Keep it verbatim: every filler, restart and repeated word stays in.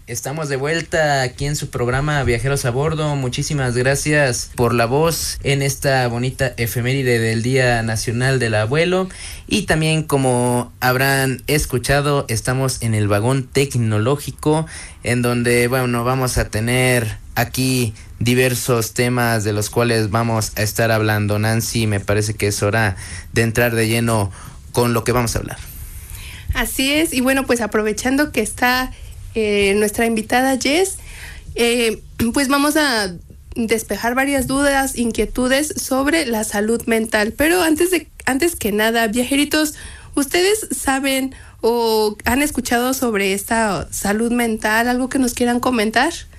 Estamos de vuelta aquí en su programa Viajeros a Bordo. Muchísimas gracias por la voz en esta bonita efeméride del Día Nacional del Abuelo. Y también, como habrán escuchado, estamos en el vagón tecnológico, en donde, bueno, vamos a tener aquí diversos temas de los cuales vamos a estar hablando. Nancy, me parece que es hora de entrar de lleno con lo que vamos a hablar. Así es, y bueno, pues aprovechando que está eh, nuestra invitada Jess, eh, pues vamos a despejar varias dudas, inquietudes sobre la salud mental. Pero antes de, antes que nada, viajeritos, ¿ustedes saben o han escuchado sobre esta salud mental? ¿Algo que nos quieran comentar?